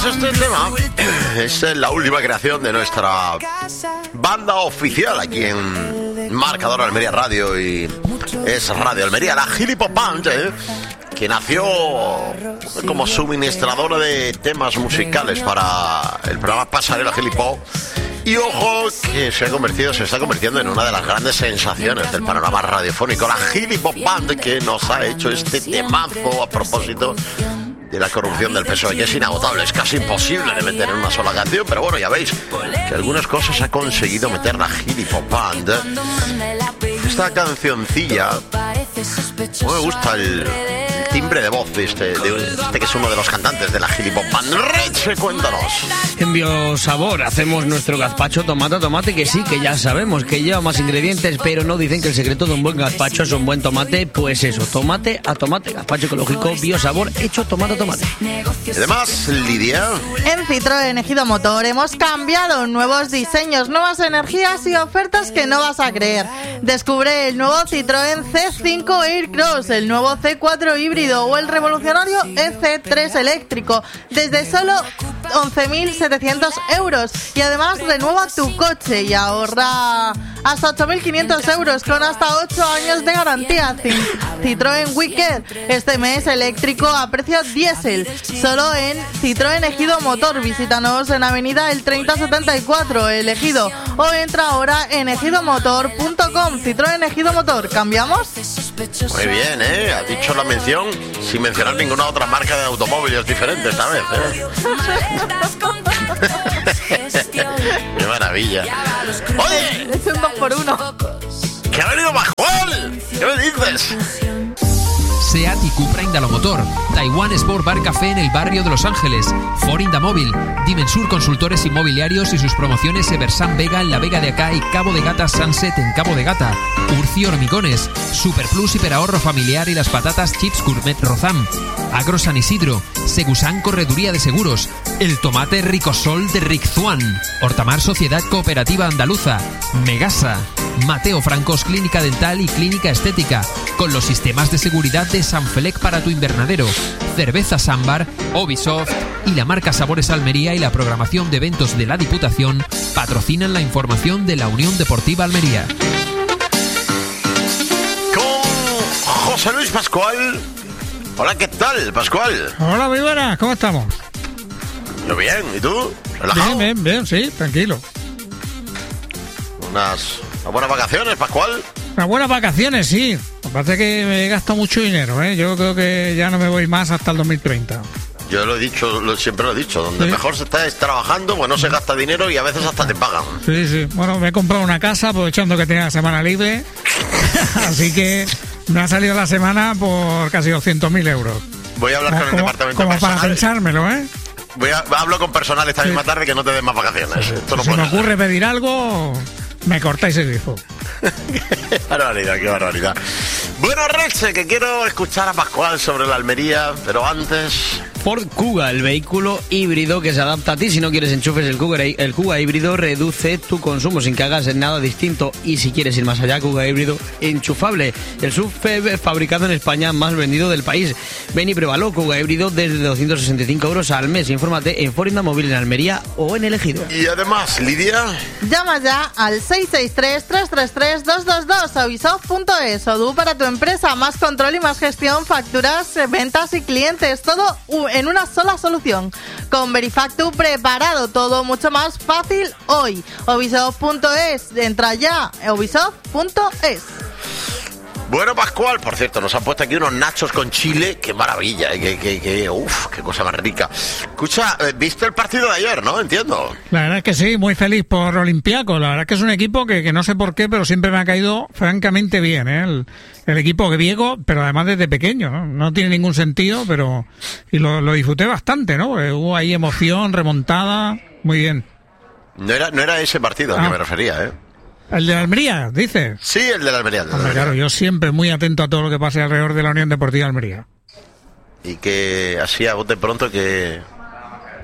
este tema es la última creación de nuestra banda oficial aquí en Marcador Almería Radio, y es Radio Almería, la Gilipop Band, que nació como suministradora de temas musicales para el programa Pasarela Gilipop. Y ojo, que se está convirtiendo en una de las grandes sensaciones del panorama radiofónico, la Gilipop Band, que nos ha hecho este temazo a propósito de la corrupción del PSOE, que es inagotable, es casi imposible de meter en una sola canción, pero bueno, ya veis que algunas cosas ha conseguido meter la Gilipop Band. Esta cancioncilla, no me gusta el timbre de voz de este que es uno de los cantantes de la Gilipop Band. Reche, cuéntanos. En Biosabor hacemos nuestro gazpacho tomate, que sí, que ya sabemos que lleva más ingredientes, pero no dicen que el secreto de un buen gazpacho es un buen tomate. Pues eso, tomate a tomate, gazpacho ecológico Biosabor hecho tomate a tomate. Y además, Lidia, en Citroën Ejido Motor hemos cambiado, nuevos diseños, nuevas energías y ofertas que no vas a creer. Descubre el nuevo Citroën C5 Aircross, el nuevo C4 híbrido o el revolucionario EC3 eléctrico desde solo 11.700 euros. Y además renueva tu coche y ahorra hasta 8.500 euros con hasta 8 años de garantía. Citroën Wicked, este mes eléctrico a precio diésel, solo en Citroën Ejido Motor. Visítanos en Avenida El 3074, El Ejido, o entra ahora en ejidomotor.com. Citroën Ejido Motor, ¿cambiamos? Muy bien, ha dicho la mención sin mencionar ninguna otra marca de automóviles diferente esta vez, Qué maravilla. Oye, es un 2x1. ¿Qué ha venido Pascual? ¿Qué me dices? SEAT y Cupra Indalomotor, Taiwan Sport Bar Café en el barrio de Los Ángeles, Ford Indamóvil, Dimensur Consultores Inmobiliarios y sus promociones Eversan Vega en la Vega de Acá y Cabo de Gata Sunset en Cabo de Gata, Urci Hormigones, Superplus Hiperahorro Familiar y las patatas Chips Gourmet Rozam, Agro San Isidro, Segusan Correduría de Seguros, el tomate Ricosol de Riczuan, Hortamar Sociedad Cooperativa Andaluza, Megasa, Mateo Francos Clínica Dental y Clínica Estética, con los sistemas de seguridad de Sanfelec para tu invernadero, Cerveza Sambar, Ubisoft y la marca Sabores Almería y la programación de eventos de la Diputación patrocinan la información de la Unión Deportiva Almería. Con José Luis Pascual. Hola, ¿qué tal, Pascual? Hola, muy buenas, ¿cómo estamos? Yo bien, ¿y tú? ¿Relajado? Bien, sí, tranquilo. Unas buenas vacaciones, Pascual. Unas buenas vacaciones, sí. Me parece que me he gastado mucho dinero, Yo creo que ya no me voy más hasta el 2030. Yo lo he dicho, siempre lo he dicho, donde mejor se está es trabajando, pues no se gasta dinero y a veces hasta te pagan. Sí. Bueno, me he comprado una casa aprovechando que tenía la semana libre, así que me ha salido la semana por casi 200.000 euros. Voy a hablar con el departamento como personal. Para pensármelo, Hablo con personal esta misma tarde que no te den más vacaciones. Esto no si puede me ocurre pedir algo, me cortáis el grifo. Qué barbaridad. Bueno, Reche, que quiero escuchar a Pascual sobre la Almería, pero antes... Ford Kuga, el vehículo híbrido que se adapta a ti. Si no quieres enchufes, el Kuga híbrido reduce tu consumo sin que hagas nada distinto. Y si quieres ir más allá, Kuga híbrido enchufable, el SUV fabricado en España más vendido del país. Ven y pruébalo, Kuga híbrido desde 265 euros al mes. Infórmate en Ford Indamóvil en Almería o en El Ejido. Y además, Lidia, llama ya al 663-333-222 a ubisoft.es. Odoo para tu empresa, más control y más gestión, facturas, ventas y clientes, todo en una sola solución. Con Verifactu preparado, todo mucho más fácil hoy. Ubisoft.es, entra ya, ubisoft.es. Bueno, Pascual, por cierto, nos han puesto aquí unos nachos con chile. Qué maravilla, qué cosa más rica. Escucha, ¿viste el partido de ayer, no? Entiendo. La verdad es que sí, muy feliz por Olympiacos. La verdad es que es un equipo que no sé por qué, pero siempre me ha caído francamente bien, el equipo griego, pero además desde pequeño, no tiene ningún sentido, pero y lo disfruté bastante, ¿no? Hubo ahí emoción, remontada, muy bien. No era ese partido al que me refería, ¿El de Almería, dices? Sí, el de la Almería. Claro, yo siempre muy atento a todo lo que pase alrededor de la Unión Deportiva Almería. Y que así a bote pronto, ¿qué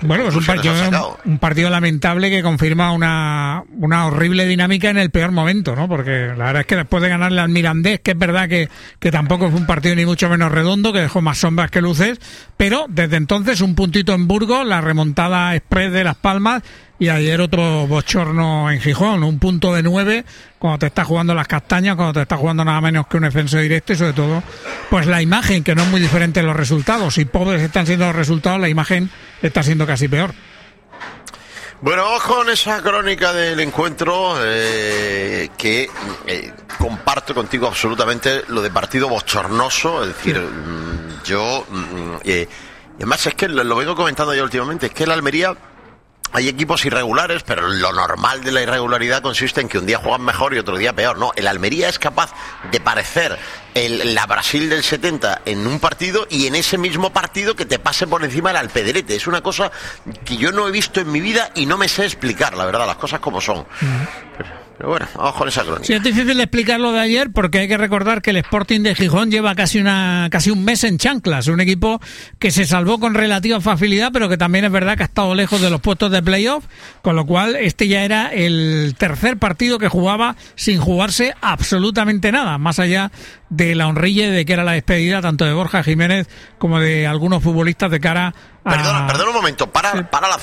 Bueno, pues un partido lamentable que confirma una horrible dinámica en el peor momento, ¿no? Porque la verdad es que después de ganarle al Mirandés, que es verdad que tampoco fue un partido ni mucho menos redondo, que dejó más sombras que luces, pero desde entonces un puntito en Burgos, la remontada express de Las Palmas, y ayer otro bochorno en Gijón, un punto de 9 cuando te estás jugando las castañas, cuando te estás jugando nada menos que un ascenso directo, y sobre todo pues la imagen, que no es muy diferente en los resultados. Si pobres están siendo los resultados, la imagen está siendo casi peor. Bueno, vamos con esa crónica del encuentro que comparto contigo absolutamente lo de partido bochornoso, es decir, yo y además es que lo vengo comentando yo últimamente, es que el Almería, hay equipos irregulares, pero lo normal de la irregularidad consiste en que un día juegan mejor y otro día peor. No, el Almería es capaz de parecer la Brasil del 70 en un partido, y en ese mismo partido que te pase por encima el Alpedrete. Es una cosa que yo no he visto en mi vida y no me sé explicar, la verdad, las cosas como son. Pero bueno, vamos con esa crónica. Sí, es difícil de explicar lo de ayer, porque hay que recordar que el Sporting de Gijón lleva casi un mes en chanclas, un equipo que se salvó con relativa facilidad, pero que también es verdad que ha estado lejos de los puestos de playoff, con lo cual este ya era el tercer partido que jugaba sin jugarse absolutamente nada, más allá de la honrilla de que era la despedida tanto de Borja Jiménez como de algunos futbolistas de cara a... Perdona un momento, para la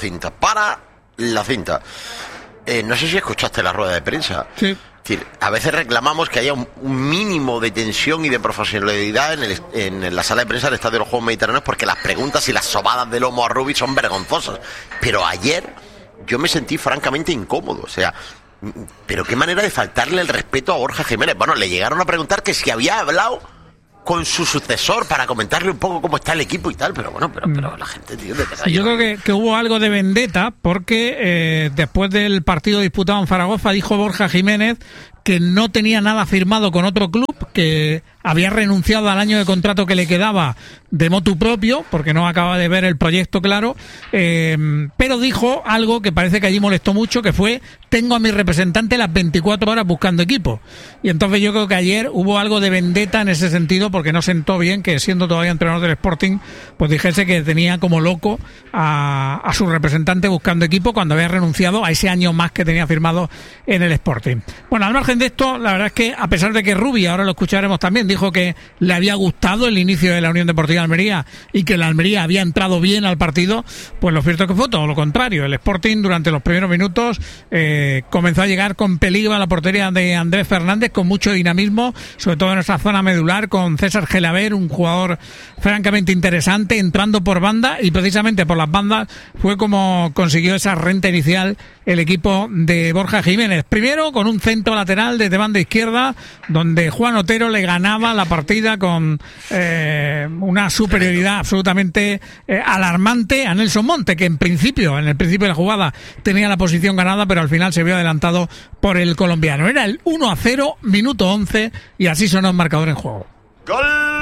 cinta. No sé si escuchaste la rueda de prensa. Sí. Es decir, a veces reclamamos que haya un mínimo de tensión y de profesionalidad en la sala de prensa del Estadio de los Juegos Mediterráneos, porque las preguntas y las sobadas de lomo a Rubi son vergonzosas. Pero ayer yo me sentí francamente incómodo. O sea, pero qué manera de faltarle el respeto a Borja Jiménez. Bueno, le llegaron a preguntar que si había hablado con su sucesor para comentarle un poco cómo está el equipo y tal, pero bueno, pero la gente, tío, de verdad. Yo creo que hubo algo de vendetta, porque después del partido disputado en Zaragoza dijo Borja Jiménez que no tenía nada firmado con otro club, que había renunciado al año de contrato que le quedaba de motu propio, porque no acaba de ver el proyecto claro, pero dijo algo que parece que allí molestó mucho, que fue: tengo a mi representante las 24 horas buscando equipo. Y entonces yo creo que ayer hubo algo de vendetta en ese sentido, porque no sentó bien que, siendo todavía entrenador del Sporting, pues dijese que tenía como loco a su representante buscando equipo, cuando había renunciado a ese año más que tenía firmado en el Sporting. Bueno, al margen de esto, la verdad es que, a pesar de que Rubi, ahora lo escucharemos también, dijo que le había gustado el inicio de la Unión Deportiva Almería y que la Almería había entrado bien al partido, pues lo cierto es que fue todo lo contrario. El Sporting, durante los primeros minutos, comenzó a llegar con peligro a la portería de Andrés Fernández, con mucho dinamismo, sobre todo en esa zona medular, con César Gelaber, un jugador francamente interesante, entrando por banda, y precisamente por las bandas fue como consiguió esa renta inicial el equipo de Borja Jiménez. Primero con un centro lateral desde banda izquierda, donde Juan Otero le ganaba la partida con una superioridad absolutamente alarmante a Nelson Monte, que en el principio de la jugada tenía la posición ganada, pero al final se vio adelantado por el colombiano. Era el 1-0, minuto 11, y así sonó el marcador en juego. Gol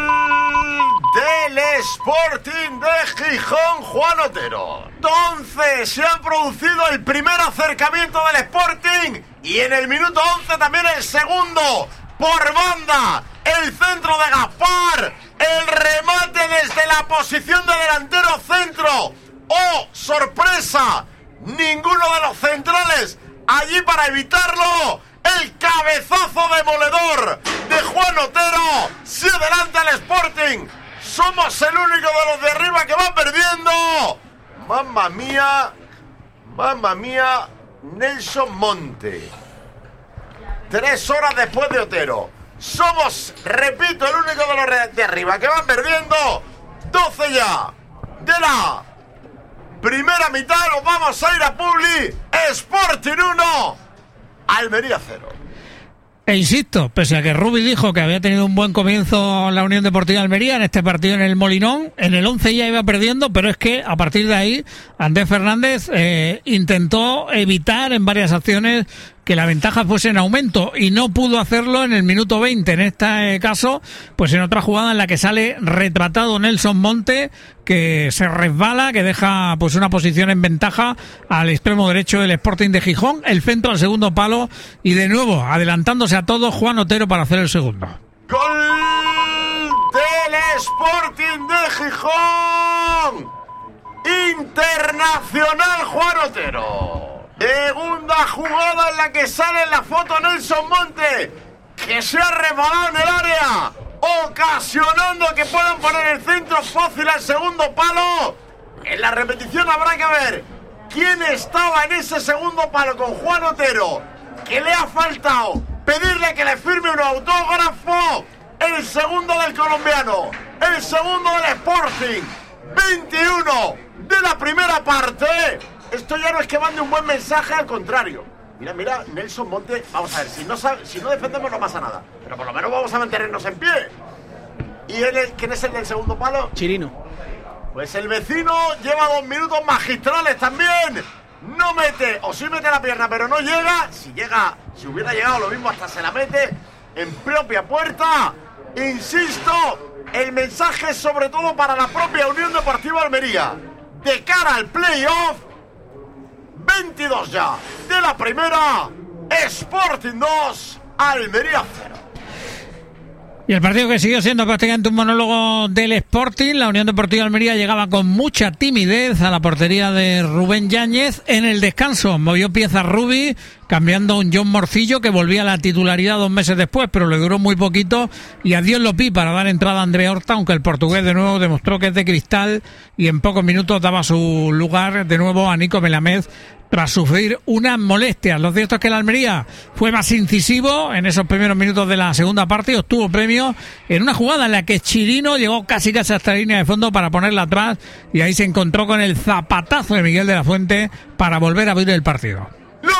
del Sporting de Gijón, Juan Otero. Entonces se ha producido el primer acercamiento del Sporting, y en el minuto 11 también el segundo. Por banda, el centro de Gaspar, el remate desde la posición de delantero centro. ¡Oh, sorpresa! Ninguno de los centrales allí para evitarlo. El cabezazo demoledor de Juan Otero. Se adelanta el Sporting. Somos el único de los de arriba que va perdiendo. Mamma mía, Nelson Monte. 3 horas después de Otero. Somos, repito, el único de los de arriba que van perdiendo. 12 ya de la primera mitad. Nos vamos a ir a Publi. Sporting 1, Almería 0. E insisto, pese a que Rubi dijo que había tenido un buen comienzo la Unión Deportiva Almería en este partido en el Molinón, en el 11 ya iba perdiendo, pero es que a partir de ahí Andrés Fernández intentó evitar en varias acciones que la ventaja fuese en aumento, y no pudo hacerlo en el minuto 20. En este caso, pues en otra jugada en la que sale retratado Nelson Monte, que se resbala, que deja pues una posición en ventaja al extremo derecho del Sporting de Gijón, el centro al segundo palo, y de nuevo adelantándose a todos Juan Otero para hacer el segundo. ¡Gol del Sporting de Gijón! Internacional Juan Otero. Segunda jugada en la que sale en la foto Nelson Monte, que se ha resbalado en el área, ocasionando que puedan poner el centro fácil al segundo palo. En la repetición habrá que ver quién estaba en ese segundo palo con Juan Otero, que le ha faltado pedirle que le firme un autógrafo. El segundo del colombiano, el segundo del Sporting, 21 de la primera parte. Esto ya no es que mande un buen mensaje, al contrario. Mira, Nelson Monte, vamos a ver, si no defendemos no pasa nada, pero por lo menos vamos a mantenernos en pie. ¿Y quién es el del segundo palo? Chirino. Pues el vecino lleva 2 minutos magistrales también. No mete, o sí mete la pierna, pero no llega. Si hubiera llegado lo mismo, hasta se la mete en propia puerta. Insisto, el mensaje es sobre todo para la propia Unión Deportiva Almería. De cara al playoff, 22 ya de la primera, Sporting 2, Almería 0. Y el partido que siguió siendo prácticamente un monólogo del Sporting. La Unión Deportiva Almería llegaba con mucha timidez a la portería de Rubén Yáñez. En el descanso movió piezas Rubi, cambiando a un John Morcillo que volvía a la titularidad 2 meses después, pero le duró muy poquito. Y adiós Lopí para dar entrada a André Horta, aunque el portugués de nuevo demostró que es de cristal y en pocos minutos daba su lugar de nuevo a Nico Melamed tras sufrir unas molestias. Lo cierto es que el Almería fue más incisivo en esos primeros minutos de la segunda parte y obtuvo premio en una jugada en la que Chirino llegó casi hasta la línea de fondo para ponerla atrás, y ahí se encontró con el zapatazo de Miguel de la Fuente para volver a abrir el partido.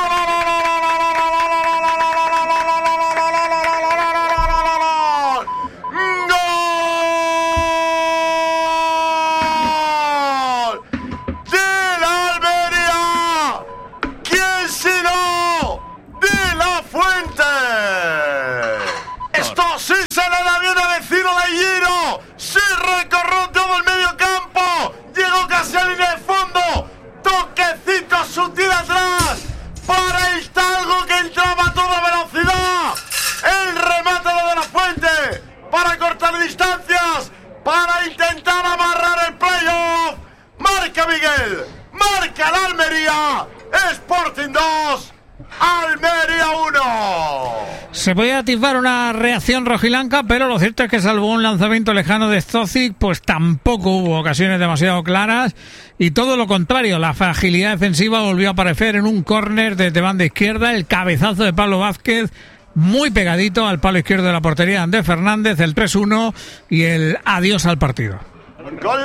Sutil atrás para el talgo que entraba a toda velocidad. El remate de la Fuente para cortar distancias, para intentar amarrar el playoff. Marca Miguel, marca la Almería. Sporting 2, Almería 1. Se podía atisbar una reacción rojiblanca, pero lo cierto es que salvo un lanzamiento lejano de Stozic, pues tampoco hubo ocasiones demasiado claras, y todo lo contrario, la fragilidad defensiva volvió a aparecer en un córner desde banda izquierda, el cabezazo de Pablo Vázquez muy pegadito al palo izquierdo de la portería de Andrés Fernández, el 3-1 y el adiós al partido. Gol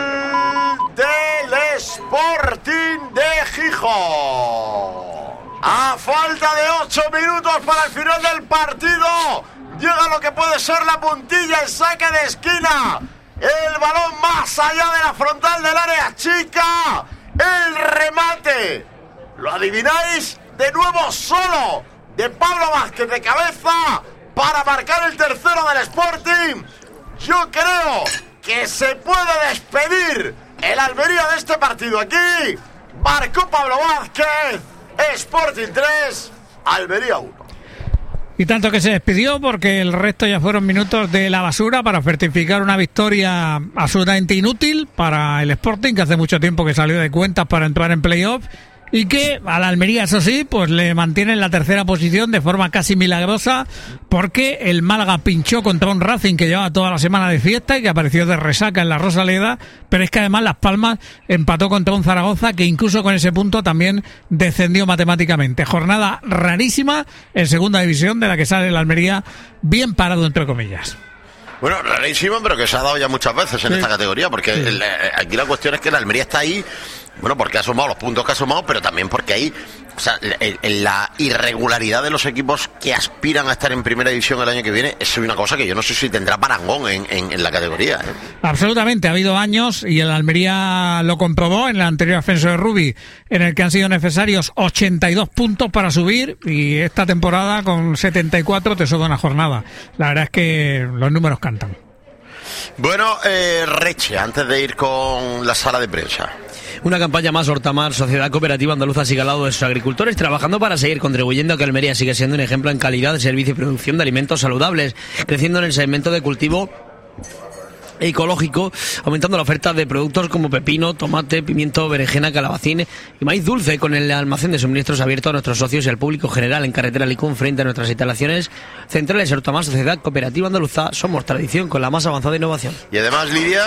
del Sporting de Gijón. A falta de 8 minutos para el final del partido, llega lo que puede ser la puntilla, el saque de esquina. El balón más allá de la frontal del área chica. El remate, ¿lo adivináis? De nuevo solo de Pablo Vázquez de cabeza para marcar el tercero del Sporting. Yo creo que se puede despedir el Almería de este partido aquí. Marcó Pablo Vázquez. Sporting 3, Almería 1. Y tanto que se despidió, porque el resto ya fueron minutos de la basura para certificar una victoria absolutamente inútil para el Sporting, que hace mucho tiempo que salió de cuentas para entrar en playoff, y que a la Almería, eso sí, pues le mantiene en la tercera posición de forma casi milagrosa, porque el Málaga pinchó contra un Racing que llevaba toda la semana de fiesta y que apareció de resaca en la Rosaleda, pero es que además Las Palmas empató contra un Zaragoza que incluso con ese punto también descendió matemáticamente. Jornada rarísima en segunda división, de la que sale el Almería bien parado, entre comillas. Bueno, rarísimo, pero que se ha dado ya muchas veces en esta categoría, porque aquí la cuestión es que la Almería está ahí, bueno, porque ha sumado los puntos que ha sumado, pero también porque hay, o sea, la irregularidad de los equipos que aspiran a estar en primera división el año que viene es una cosa que yo no sé si tendrá parangón en la categoría. Absolutamente, ha habido años, y el Almería lo comprobó en el anterior ascenso de Rubi, en el que han sido necesarios 82 puntos para subir, y esta temporada con 74 te sobra una jornada. La verdad es que los números cantan. Bueno, Reche, antes de ir con la sala de prensa. Una campaña más, Hortamar, Sociedad Cooperativa Andaluza, sigue al lado de sus agricultores, trabajando para seguir contribuyendo a que Almería siga siendo un ejemplo en calidad de servicio y producción de alimentos saludables, creciendo en el segmento de cultivo ecológico, aumentando la oferta de productos como pepino, tomate, pimiento, berenjena, calabacín y maíz dulce, con el almacén de suministros abierto a nuestros socios y al público general en carretera Licún, frente a nuestras instalaciones centrales. Hortomás Sociedad Cooperativa Andaluza, somos tradición con la más avanzada innovación. Y además, Lidia,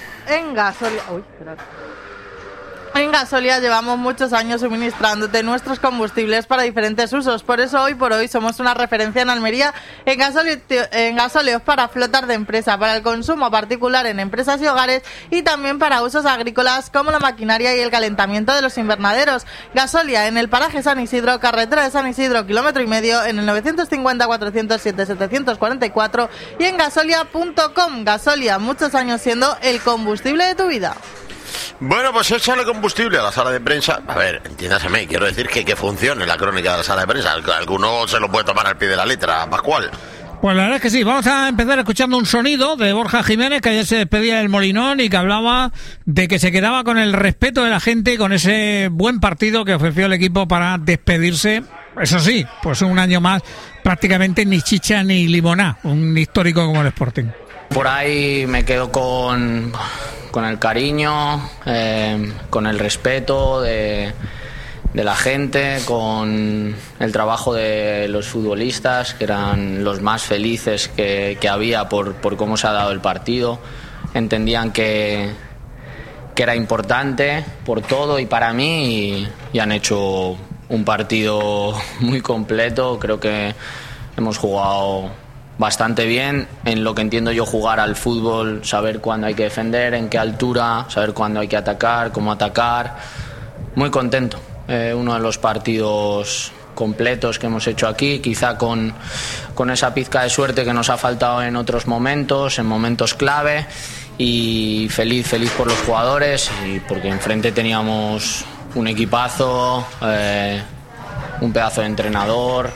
En Gasolia llevamos muchos años suministrándote nuestros combustibles para diferentes usos. Por eso hoy por hoy somos una referencia en Almería en gasóleos para flotar de empresa, para el consumo particular en empresas y hogares, y también para usos agrícolas como la maquinaria y el calentamiento de los invernaderos. Gasolia en el paraje San Isidro, carretera de San Isidro, 1,5 kilómetros, en el 950 407 744 y en gasolia.com. Gasolia, muchos años siendo el combustible de tu vida. bueno, pues échale combustible a la sala de prensa. A ver, entiéndaseme, quiero decir que funcione la crónica de la sala de prensa. Alguno se lo puede tomar al pie de la letra, Pascual. Pues la verdad es que sí. Vamos a empezar escuchando un sonido de Borja Jiménez, que ayer se despedía del Molinón y que hablaba de que se quedaba con el respeto de la gente, con ese buen partido que ofreció el equipo para despedirse. Eso sí, pues un año más, prácticamente ni chicha ni limoná, un histórico como el Sporting. Por ahí me quedo con el cariño, con el respeto de la gente, con el trabajo de los futbolistas, que eran los más felices que había por cómo se ha dado el partido. Entendían que era importante por todo y para mí, y han hecho un partido muy completo. Creo que hemos jugado bastante bien en lo que entiendo yo jugar al fútbol, saber cuándo hay que defender, en qué altura, saber cuándo hay que atacar, cómo atacar. Muy contento. Uno de los partidos completos que hemos hecho aquí, quizá con esa pizca de suerte que nos ha faltado en otros momentos, en momentos clave, y feliz por los jugadores, y porque enfrente teníamos un equipazo, un pedazo de entrenador,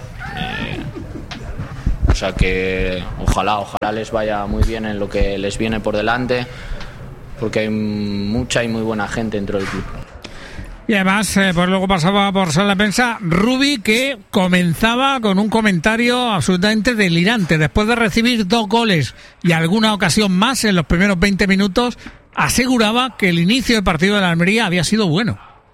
o sea que ojalá les vaya muy bien en lo que les viene por delante, porque hay mucha y muy buena gente dentro del club. Y además, pues luego pasaba por sala de prensa Rubi, que comenzaba con un comentario absolutamente delirante. Después de recibir 2 goles y alguna ocasión más en los primeros 20 minutos, aseguraba que el inicio del partido de la Almería había sido bueno.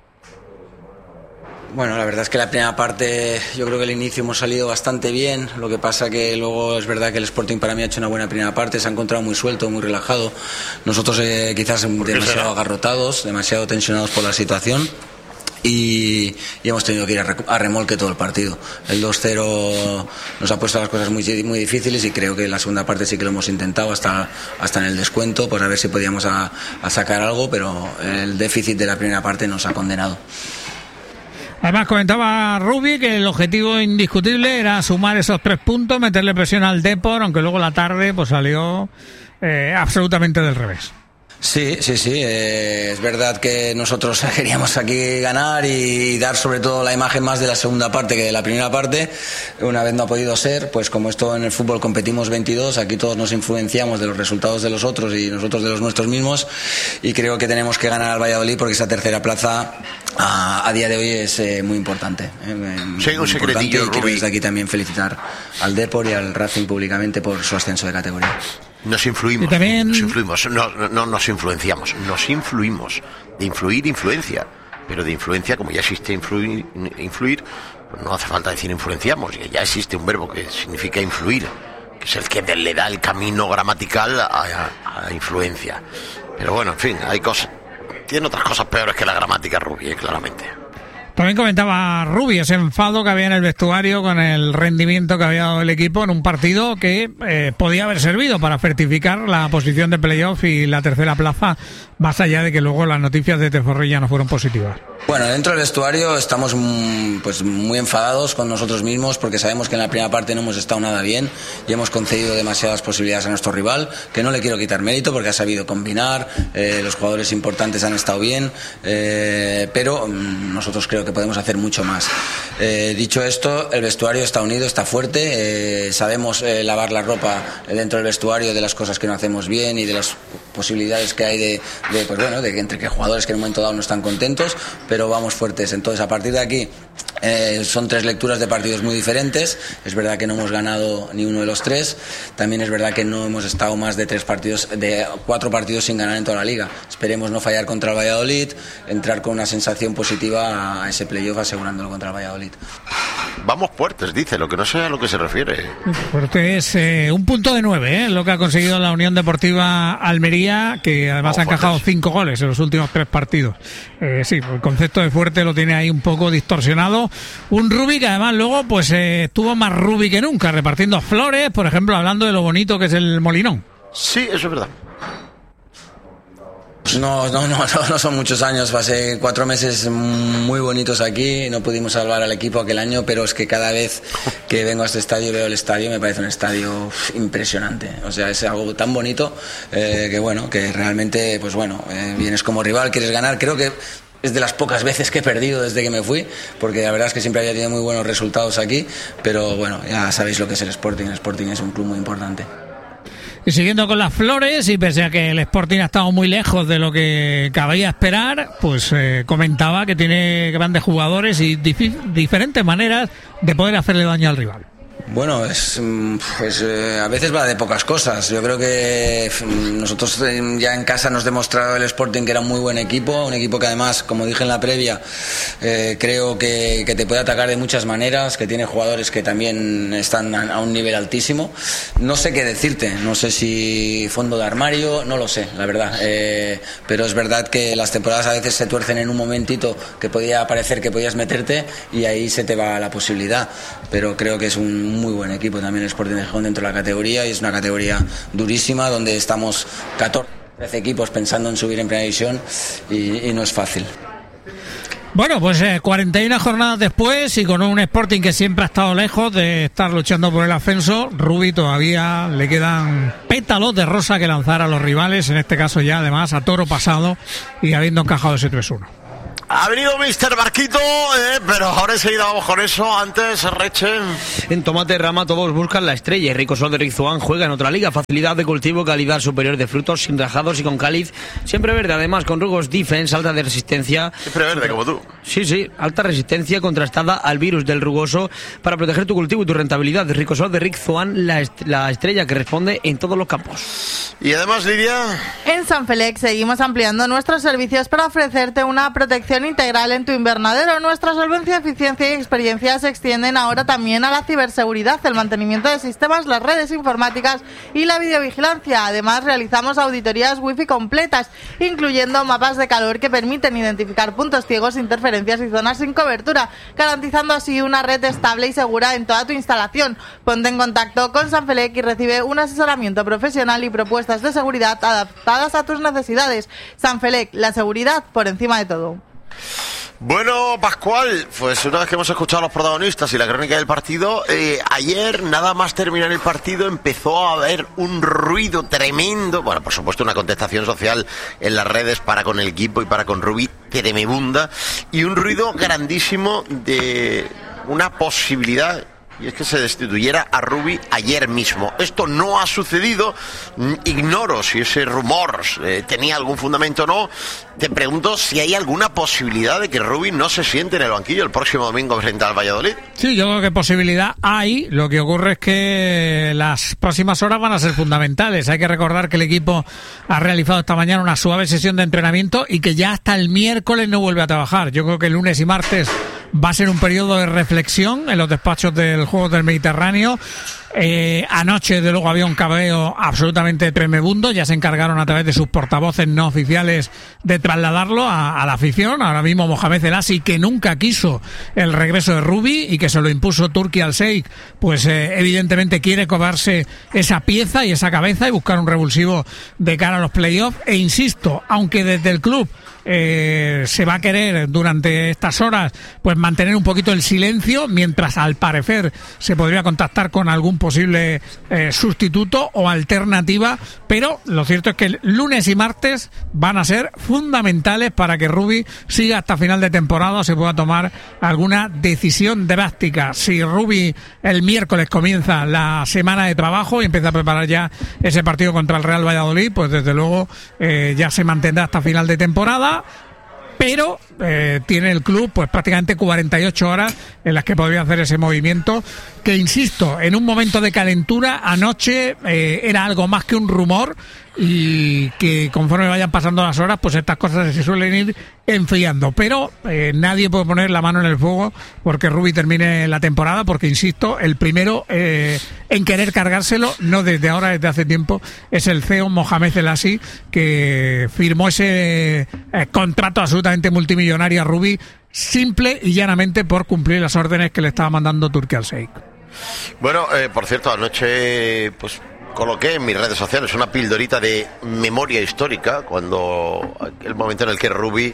Bueno, la verdad es que la primera parte, yo creo que el inicio hemos salido bastante bien. Lo que pasa que luego es verdad que el Sporting para mí ha hecho una buena primera parte. Se ha encontrado muy suelto, muy relajado. Nosotros quizás demasiado agarrotados, demasiado tensionados por la situación. Y hemos tenido que ir a remolque todo el partido. El 2-0 nos ha puesto las cosas muy difíciles, y creo que en la segunda parte sí que lo hemos intentado hasta en el descuento, por a ver si podíamos a sacar algo, pero el déficit de la primera parte nos ha condenado. Además comentaba Rubi que el objetivo indiscutible era sumar esos 3 puntos, meterle presión al Depor, aunque luego la tarde pues salió absolutamente del revés. Sí, es verdad que nosotros queríamos aquí ganar y dar sobre todo la imagen más de la segunda parte que de la primera parte. Una vez no ha podido ser, pues como esto en el fútbol competimos 22, aquí todos nos influenciamos de los resultados de los otros y nosotros de los nuestros mismos, y creo que tenemos que ganar al Valladolid porque esa tercera plaza a día de hoy es muy importante. Sí, un secretillo, y quiero desde aquí también felicitar al Depor y al Racing públicamente por su ascenso de categoría. Nos influimos, también... no nos influenciamos, nos influimos. De influir, influencia. Pero de influencia, como ya existe influir, pues no hace falta decir influenciamos, ya existe un verbo que significa influir, que es el que le da el camino gramatical a influencia. Pero bueno, en fin, hay cosas, tiene otras cosas peores que la gramática, Rubi, claramente. También comentaba Rubi ese enfado que había en el vestuario con el rendimiento que había dado el equipo en un partido que podía haber servido para certificar la posición de playoff y la tercera plaza, más allá de que luego las noticias de Teforrilla no fueron positivas. Bueno, dentro del vestuario estamos pues muy enfadados con nosotros mismos porque sabemos que en la primera parte no hemos estado nada bien y hemos concedido demasiadas posibilidades a nuestro rival, que no le quiero quitar mérito porque ha sabido combinar, los jugadores importantes han estado bien, pero nosotros creo que podemos hacer mucho más. Dicho esto, el vestuario está unido, está fuerte, sabemos lavar la ropa dentro del vestuario de las cosas que no hacemos bien y de las posibilidades que hay de que entre que jugadores que en un momento dado no están contentos, pero vamos fuertes. Entonces, a partir de aquí son 3 lecturas de partidos muy diferentes. Es verdad que no hemos ganado ni uno de los 3. También es verdad que no hemos estado más de 4 partidos sin ganar en toda la liga. Esperemos no fallar contra el Valladolid, entrar con una sensación positiva a ese playoff asegurándolo contra el Valladolid. Vamos fuertes, dice, lo que no sé a lo que se refiere. Fuerte es un punto de 9, lo que ha conseguido la Unión Deportiva Almería, que además ha encajado 5 goles en los últimos 3 partidos. Sí, el concepto de fuerte lo tiene ahí un poco distorsionado. Un Rubi que además luego pues estuvo más Rubi que nunca, repartiendo flores, por ejemplo, hablando de lo bonito que es el Molinón. Sí, eso es verdad. No son muchos años, pasé 4 meses muy bonitos aquí, no pudimos salvar al equipo aquel año, pero es que cada vez que vengo a este estadio, veo el estadio, me parece un estadio impresionante, o sea, es algo tan bonito que realmente, pues bueno, vienes como rival, quieres ganar, creo que es de las pocas veces que he perdido desde que me fui, porque la verdad es que siempre había tenido muy buenos resultados aquí, pero bueno, ya sabéis lo que es el Sporting es un club muy importante. Y siguiendo con las flores, y pese a que el Sporting ha estado muy lejos de lo que cabía esperar, pues comentaba que tiene grandes jugadores y diferentes maneras de poder hacerle daño al rival. Bueno, a veces va de pocas cosas. Yo creo que nosotros ya en casa nos demostrado el Sporting que era un muy buen equipo, un equipo que además, como dije en la previa, creo que te puede atacar de muchas maneras, que tiene jugadores que también están a un nivel altísimo. No sé qué decirte, no sé si fondo de armario, no lo sé, la verdad. Pero es verdad que las temporadas a veces se tuercen en un momentito que podía parecer que podías meterte y ahí se te va la posibilidad. Pero creo que es un muy buen equipo también el Sporting de Gijón dentro de la categoría, y es una categoría durísima donde estamos 13 equipos pensando en subir en primera división y no es fácil. Bueno, pues 41 jornadas después y con un Sporting que siempre ha estado lejos de estar luchando por el ascenso, Rubi todavía le quedan pétalos de rosa que lanzar a los rivales, en este caso ya además a toro pasado y habiendo encajado ese 3-1. Ha venido Mr. Barquito, pero ahora enseguida vamos con eso. Antes, Reche. En Tomate Rama todos buscan la estrella. Rico Sol de Rizuán juega en otra liga. Facilidad de cultivo, calidad superior de frutos, sin rajados y con cáliz siempre verde. Además, con Rugos Defense, alta de resistencia. Siempre verde, como tú. Sí, alta resistencia contrastada al virus del rugoso para proteger tu cultivo y tu rentabilidad. Rico Sol de Rizuán, la estrella que responde en todos los campos. Y además, Lidia. En Sanfelec seguimos ampliando nuestros servicios para ofrecerte una protección integral en tu invernadero. Nuestra solvencia, eficiencia y experiencia se extienden ahora también a la ciberseguridad, el mantenimiento de sistemas, las redes informáticas y la videovigilancia. Además, realizamos auditorías wifi completas, incluyendo mapas de calor que permiten identificar puntos ciegos, interferencias y zonas sin cobertura, garantizando así una red estable y segura en toda tu instalación. Ponte en contacto con Sanfelec y recibe un asesoramiento profesional y propuestas de seguridad adaptadas a tus necesidades. Sanfelec, la seguridad por encima de todo. Bueno, Pascual, pues una vez que hemos escuchado a los protagonistas y la crónica del partido, ayer, nada más terminar el partido, empezó a haber un ruido tremendo, bueno, por supuesto una contestación social en las redes para con el equipo y para con Rubi, tremebunda, y un ruido grandísimo de una posibilidad, y es que se destituyera a Rubi ayer mismo. Esto no ha sucedido, ignoro si ese rumor tenía algún fundamento o no. Te pregunto si hay alguna posibilidad de que Rubi no se siente en el banquillo el próximo domingo frente al Valladolid. Sí, yo creo que posibilidad hay. Lo que ocurre es que las próximas horas van a ser fundamentales. Hay que recordar que el equipo ha realizado esta mañana una suave sesión de entrenamiento y que ya hasta el miércoles no vuelve a trabajar. Yo creo que el lunes y martes va a ser un periodo de reflexión en los despachos del Juegos del Mediterráneo. Anoche, de luego, había un cabreo absolutamente tremebundo. Ya se encargaron a través de sus portavoces no oficiales de trasladarlo a la afición. Ahora mismo Mohamed El Asi, que nunca quiso el regreso de Rubi y que se lo impuso Turki Al-Sheikh, pues evidentemente quiere cobrarse esa pieza y esa cabeza y buscar un revulsivo de cara a los playoffs. E insisto, aunque desde el club se va a querer durante estas horas pues mantener un poquito el silencio, mientras al parecer se podría contactar con algún posible sustituto o alternativa, pero lo cierto es que el lunes y martes van a ser fundamentales para que Rubi siga hasta final de temporada o se pueda tomar alguna decisión drástica. Si Rubi el miércoles comienza la semana de trabajo y empieza a preparar ya ese partido contra el Real Valladolid, pues desde luego ya se mantendrá hasta final de temporada. pero tiene el club pues prácticamente 48 horas en las que podría hacer ese movimiento, que insisto, en un momento de calentura anoche era algo más que un rumor, y que conforme vayan pasando las horas pues estas cosas se suelen ir enfriando, pero nadie puede poner la mano en el fuego porque Rubí termine la temporada, porque insisto, el primero en querer cargárselo, no desde ahora, desde hace tiempo, es el CEO Mohamed El Hassi, que firmó ese contrato absolutamente multimillonario a Rubí simple y llanamente por cumplir las órdenes que le estaba mandando Turki Al-Sheikh. Bueno, por cierto, anoche pues coloqué en mis redes sociales una pildorita de memoria histórica, cuando el momento en el que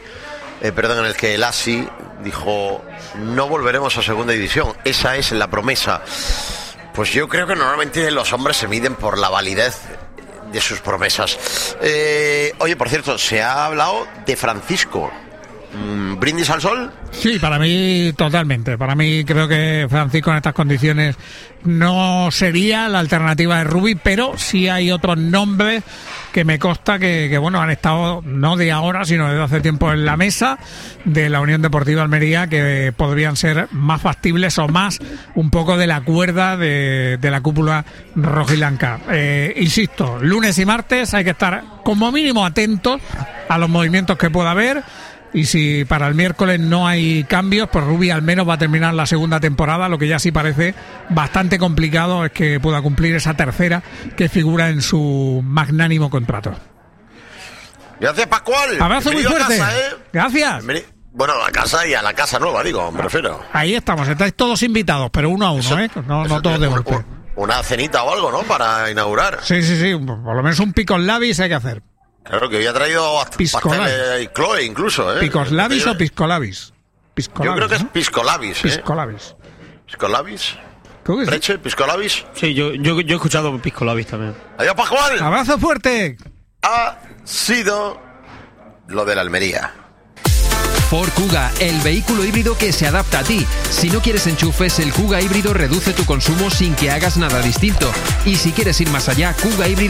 en el que El Hassi dijo: no volveremos a segunda división, esa es la promesa. Pues yo creo que normalmente los hombres se miden por la validez de sus promesas. Oye, por cierto, se ha hablado de Francisco. ¿Brindis al sol? Sí, para mí totalmente. Para mí creo que Francisco en estas condiciones no sería la alternativa de Rubí, pero sí hay otros nombres que me consta que bueno, han estado no de ahora, sino desde hace tiempo en la mesa de la Unión Deportiva Almería, que podrían ser más factibles o más un poco de la cuerda de la cúpula rojiblanca. Insisto, lunes y martes hay que estar como mínimo atentos a los movimientos que pueda haber. Y si para el miércoles no hay cambios, pues Rubí al menos va a terminar la segunda temporada. Lo que ya sí parece bastante complicado es que pueda cumplir esa tercera que figura en su magnánimo contrato. Gracias, Pascual. Abrazo muy fuerte. Casa, Gracias. Bueno, a la casa y a la casa nueva, digo, me refiero. Ahí estamos, estáis todos invitados, pero uno a uno, no todos de golpe. Una cenita o algo, ¿no? Para inaugurar. Sí, por lo menos un picos labis hay que hacer. Claro, que había traído pastel Chloe incluso, ¿eh? ¿Picos labis o piscolabis? Yo creo que es piscolabis, Piscolabis. ¿Piscolabis? ¿Cómo que ¿Leche? ¿Piscolabis? Sí, yo he escuchado piscolabis también. ¡Adiós, Pascual! ¡Abrazo fuerte! Ha sido lo de la Almería. Ford Kuga, el vehículo híbrido que se adapta a ti. Si no quieres enchufes, el Kuga híbrido reduce tu consumo sin que hagas nada distinto. Y si quieres ir más allá, Kuga híbrido